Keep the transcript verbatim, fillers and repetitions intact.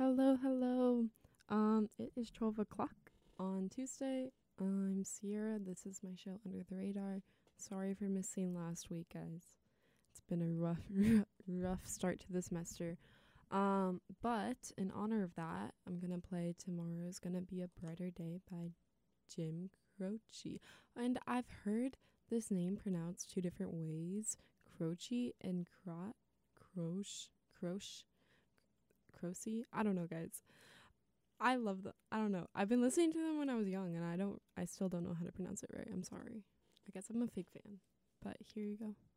Hello, hello. Um, it is twelve o'clock on Tuesday. I'm Sierra. This is my show Under the Radar. Sorry for missing last week, guys. It's been a rough, rough start to the semester. Um, but in honor of that, I'm gonna play Tomorrow's Gonna Be a Brighter Day by Jim Croce. And I've heard this name pronounced two different ways. Croce and Crot. Croce. Croce. Croce. I don't know, guys. I love the. I don't know. I've been listening to them when I was young, and I don't. I still don't know how to pronounce it right. I'm sorry. I guess I'm a fake fan. But here you go.